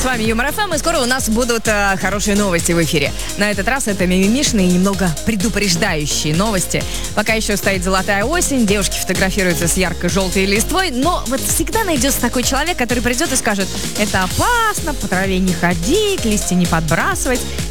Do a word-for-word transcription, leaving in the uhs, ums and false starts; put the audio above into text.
вами Юмор ФМ, и скоро у нас будут э, хорошие новости в эфире. На этот раз это мимимишные и немного предупреждающие новости. Пока еще стоит золотая осень, девушки фотографируются с ярко-желтой листвой, но вот всегда найдется такой человек, который придет и скажет: это опасно, по траве не ходить, листья не подбрасывать.